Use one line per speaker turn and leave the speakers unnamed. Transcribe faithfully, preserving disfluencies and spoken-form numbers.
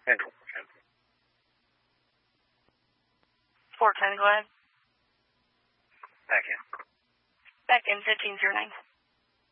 And four ten.
four ten, go ahead.
Back in.
Back in fifteen zero nine.